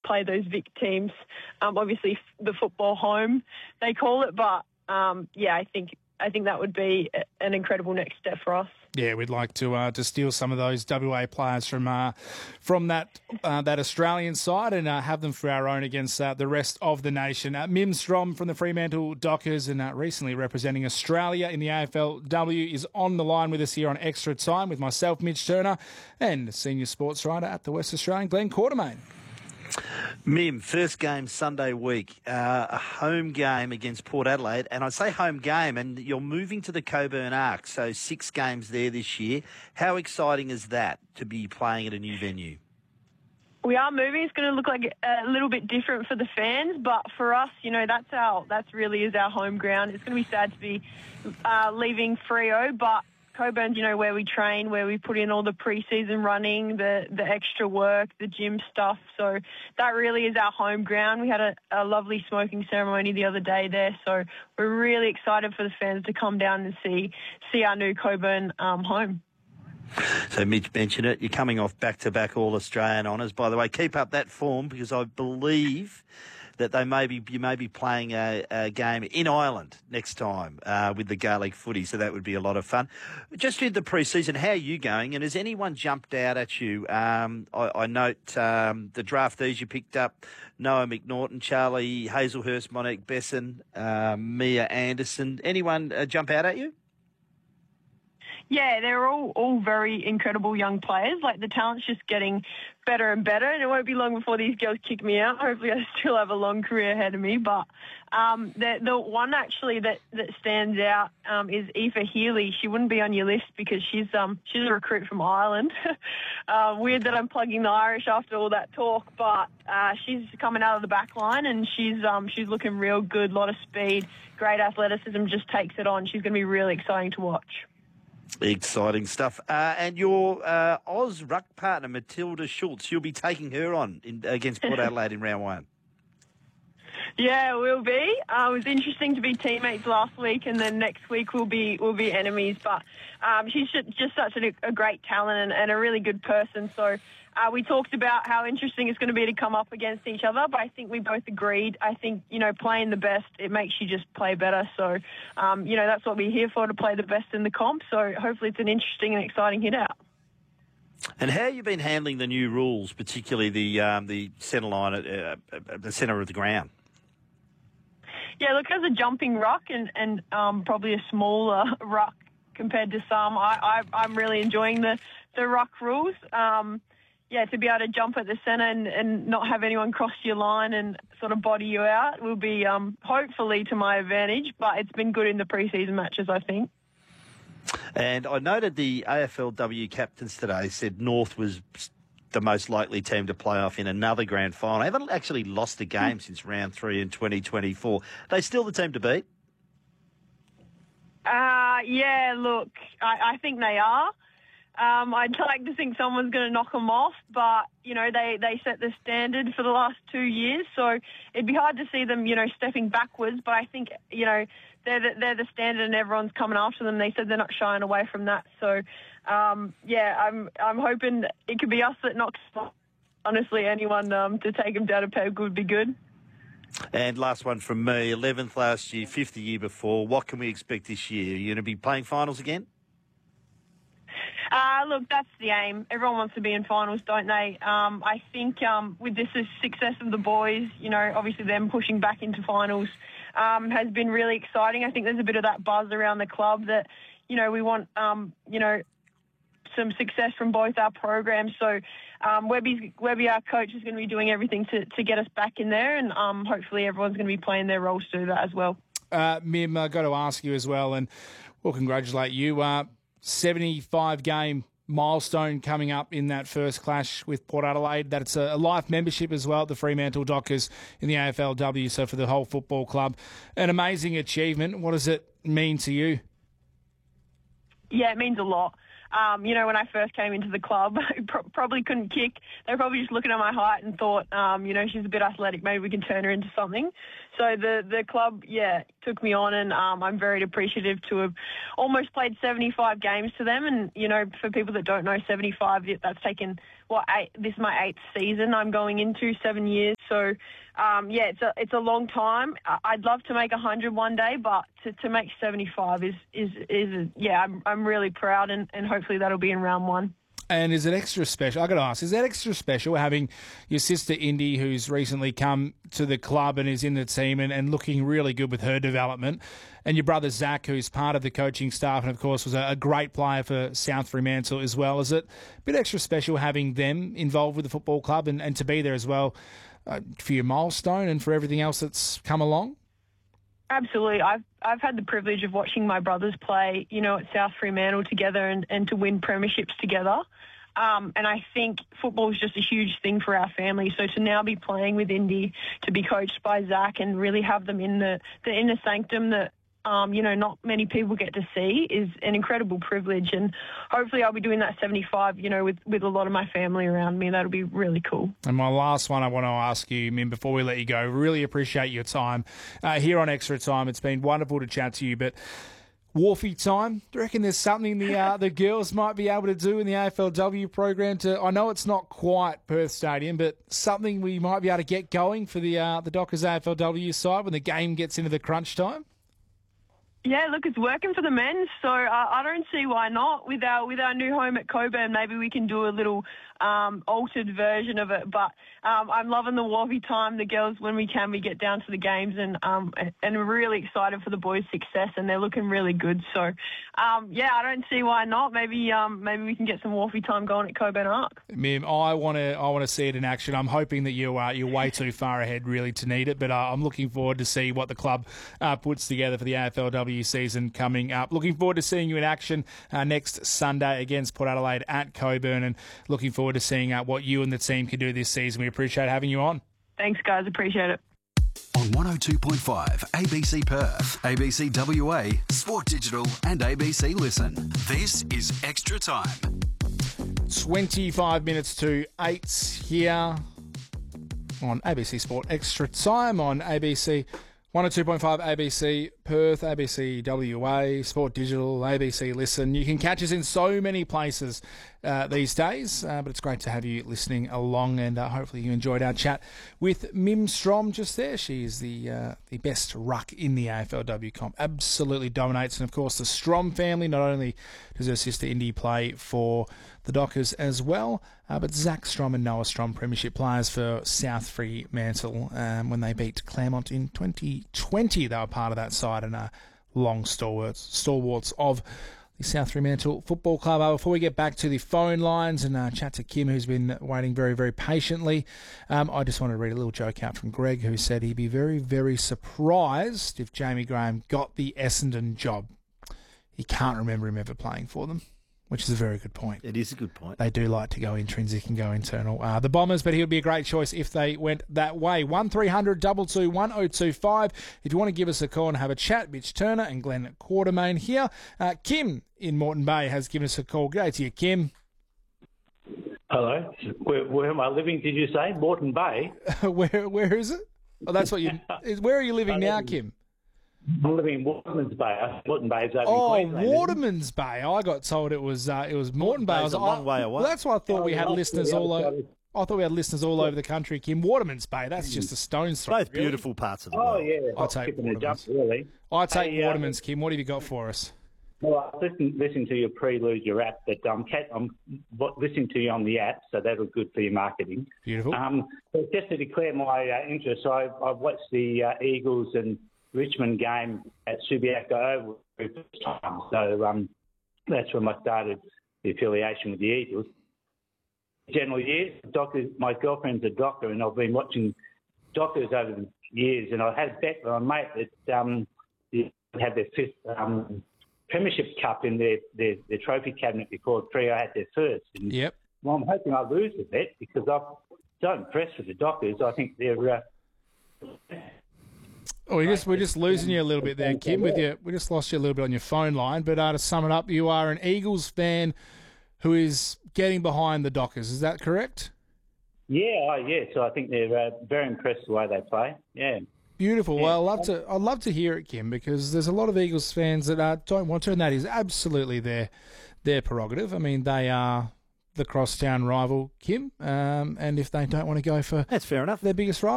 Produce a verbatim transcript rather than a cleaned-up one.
play those Vic teams. Um, obviously, the football home, they call it. But, um, yeah, I think I think that would be an incredible next step for us. Yeah, we'd like to uh, to steal some of those W A players from uh, from that uh, that Australian side and uh, have them for our own against uh, the rest of the nation. Uh, Mim Strom from the Fremantle Dockers and uh, recently representing Australia in the A F L W is on the line with us here on Extra Time with myself, Mitch Turner, and senior sports writer at the West Australian, Glenn Quartermain. Mim, first game Sunday week, uh, a home game against Port Adelaide, and I say home game, and you're moving to the Coburn Arc, so six games there this year. How exciting is that to be playing at a new venue? We are moving. It's going to look like a little bit different for the fans, but for us, you know, that's our that's really is our home ground. It's going to be sad to be uh, leaving Freo, but Coburn's, you know, where we train, where we put in all the pre-season running, the, the extra work, the gym stuff. So that really is our home ground. We had a, a lovely smoking ceremony the other day there. So we're really excited for the fans to come down and see see our new Coburn um, home. So Mitch mentioned it. You're coming off back-to-back All-Australian honours. By the way, keep up that form because I believe that they may be, you may be playing a, a game in Ireland next time uh, with the Gaelic footy, so that would be a lot of fun. Just in the pre-season, how are you going? And has anyone jumped out at you? Um, I, I note um, the draftees you picked up, Noah McNaughton, Charlie Hazelhurst, Monique Besson, uh, Mia Anderson. Anyone uh, jump out at you? Yeah, they're all, all very incredible young players. Like, the talent's just getting better and better, and it won't be long before these girls kick me out. Hopefully I still have a long career ahead of me. But um, the, the one actually that, that stands out um, is Aoife Healy. She wouldn't be on your list because she's um she's a recruit from Ireland. uh, weird that I'm plugging the Irish after all that talk, but uh, she's coming out of the back line and she's um she's looking real good, a lot of speed, great athleticism, just takes it on. She's going to be really exciting to watch. Exciting stuff. Uh, and your uh, Oz ruck partner, Matilda Schultz, you'll be taking her on in, against Port Adelaide in round one. Yeah, we'll be. Uh, it was interesting to be teammates last week, and then next week we'll be we'll be enemies. But um, she's just such a, a great talent and, and a really good person. So uh, we talked about how interesting it's going to be to come up against each other. But I think we both agreed. I think, you know, playing the best, it makes you just play better. So, um, you know, that's what we're here for, to play the best in the comp. So hopefully it's an interesting and exciting hit out. And how have you been handling the new rules, particularly the um, the centre line at uh, the centre of the ground? Yeah, look, as a jumping ruck and, and um, probably a smaller ruck compared to some, I, I, I'm really enjoying the, the ruck rules. Um, yeah, to be able to jump at the centre and, and not have anyone cross your line and sort of body you out will be um, hopefully to my advantage, but it's been good in the pre-season matches, I think. And I noted the A F L W captains today said North was the most likely team to play off in another grand final. They haven't actually lost a game since round three in twenty twenty-four. Are they still the team to beat? Uh, yeah, look, I, I think they are. Um, I'd like to think someone's going to knock them off, but, you know, they, they set the standard for the last two years, so it'd be hard to see them, you know, stepping backwards, but I think, you know, they're the, they're the standard and everyone's coming after them. They said they're not shying away from that, so, um, yeah, I'm I'm hoping it could be us that knocks off. Honestly, anyone um, to take them down a peg would be good. And last one from me, eleventh last year, fifth the year before. What can we expect this year? Are you going to be playing finals again? Uh, look, that's the aim. Everyone wants to be in finals, don't they? Um, I think um, with this success of the boys, you know, obviously them pushing back into finals um, has been really exciting. I think there's a bit of that buzz around the club that, you know, we want, um, you know, some success from both our programs. So um, Webby's, Webby, our coach, is going to be doing everything to, to get us back in there, and um, hopefully everyone's going to be playing their roles to do that as well. Uh, Mim, I've got to ask you as well, and we'll congratulate you. Uh, seventy-five game milestone coming up in that first clash with Port Adelaide. That's a life membership as well at the Fremantle Dockers in the A F L W, so for the whole football club. An amazing achievement. What does it mean to you? Yeah, it means a lot. Um, you know, when I first came into the club, I pro- probably couldn't kick. They were probably just looking at my height and thought, um, you know, she's a bit athletic. Maybe we can turn her into something. So the, the club, yeah, took me on, and um, I'm very appreciative to have almost played seventy-five games to them. And, you know, for people that don't know, seventy-five, that's taken, what, eight, this is my eighth season I'm going into, seven years. So, um, yeah, it's a it's a long time. I'd love to make one hundred one day, but to, to make seventy-five is is is yeah, I'm I'm really proud, and, and hopefully that'll be in round one. And is it extra special? I got to ask, is that extra special having your sister Indy, who's recently come to the club and is in the team and, and looking really good with her development, and your brother Zach, who's part of the coaching staff and, of course, was a, a great player for South Fremantle as well? Is it a bit extra special having them involved with the football club and, and to be there as well uh, for your milestone and for everything else that's come along? Absolutely. I've I've had the privilege of watching my brothers play, you know, at South Fremantle together and, and to win premierships together. Um, and I think football is just a huge thing for our family. So to now be playing with Indy, to be coached by Zach and really have them in the, the inner sanctum that, um, you know, not many people get to see is an incredible privilege. And hopefully I'll be doing that seventy-five, you know, with, with a lot of my family around me. That'll be really cool. And my last one I want to ask you, Mim, before we let you go, really appreciate your time uh, here on Extra Time. It's been wonderful to chat to you, but Wharfie time, do you reckon there's something the uh, the girls might be able to do in the A F L W program to, I know it's not quite Perth Stadium, but something we might be able to get going for the uh, the Dockers A F L W side when the game gets into the crunch time? Yeah, look, it's working for the men, so uh, I don't see why not. With our with our new home at Coburn, maybe we can do a little um, altered version of it. But um, I'm loving the Wharfie time. The girls, when we can, we get down to the games, and um, and we're really excited for the boys' success, and they're looking really good. So, um, yeah, I don't see why not. Maybe um, maybe we can get some Wharfie time going at Coburn Arc. Mim, I want to I want to see it in action. I'm hoping that you are you're way too far ahead really to need it, but uh, I'm looking forward to see what the club uh, puts together for the A F L W season coming up. Looking forward to seeing you in action uh, next Sunday against Port Adelaide at Coburn, and looking forward to seeing uh, what you and the team can do this season. We appreciate having you on. Thanks, guys. Appreciate it. On one oh two point five A B C Perth, A B C W A, Sport Digital and A B C Listen. This is Extra Time. twenty-five minutes to eight here on A B C Sport Extra Time on A B C one oh two point five A B C Perth, A B C W A, Sport Digital, A B C Listen. You can catch us in so many places uh, these days, uh, but it's great to have you listening along, and uh, hopefully you enjoyed our chat with Mim Strom just there. She is the uh, the best ruck in the A F L W comp. Absolutely dominates. And, of course, the Strom family, not only does her sister Indy play for the Dockers as well, uh, but Zach Strom and Noah Strom, premiership players for South Fremantle, um, when they beat Claremont in twenty twenty. They were part of that side and uh, long stalwarts, stalwarts of the South Fremantle Football Club. Uh, before we get back to the phone lines and uh, chat to Kim, who's been waiting very, very patiently, um, I just want to read a little joke out from Greg, who said he'd be very, very surprised if Jamie Graham got the Essendon job. He can't remember him ever playing for them, which is a very good point. It is a good point. They do like to go intrinsic and go internal. Uh, the Bombers, but he would be a great choice if they went that way. one three hundred two two one oh two five. If you want to give us a call and have a chat, Mitch Turner and Glenn Quartermain here. Uh, Kim in Moreton Bay has given us a call. G'day to you, Kim. Hello. Where, where am I living, did you say? Moreton Bay? where Where is it? Oh, that's what you... Where are you living now, Kim? I'm living in Waterman's Bay. Moreton Bay is over oh, in Queensland. Waterman's Bay. I got told it was uh, it was Moreton Bay. I was a long way away. Well, that's why I thought Oh, we had yeah, listeners yeah, all over. yeah. I thought we had listeners all over the country. Kim, Waterman's Bay. That's just a stone's throw. Both beautiful parts of the Oh, world. yeah. I'll I'll take take a jump, Waterman's. really. I take Hey, uh, Waterman's, Kim. What have you got for us? Well, I listen, listen to your prelude, your app, but um, Kat, I'm w- listening to you on the app, so that'll be good for your marketing. Beautiful. Um, but just to declare my uh, interest, so I've, I've watched the uh, Eagles and Richmond game at Subiaco Oval for the first time. So um, that's when I started the affiliation with the Eagles. General years, doctor, my girlfriend's a doctor, and I've been watching doctors over the years, and I had a bet with my mate that um, they had their fifth um, Premiership Cup in their, their, their trophy cabinet before Trio had their first. And, Yep. well, I'm hoping I lose the bet because I'm so impressed with the Dockers. I think they're... Uh, Oh, we just we're just losing you a little bit there, Kim. With you, we just lost you a little bit on your phone line. But uh, to sum it up, you are an Eagles fan who is getting behind the Dockers. Is that correct? yeah, oh, yeah. So I think they're uh, very impressed the way they play. Yeah. Beautiful. Well, I'd love to. I'd love to hear it, Kim, because there's a lot of Eagles fans that uh, don't want to, and that is absolutely their their prerogative. I mean, they are the crosstown rival, Kim, um, and if they don't want to go for That's fair enough. their biggest rival.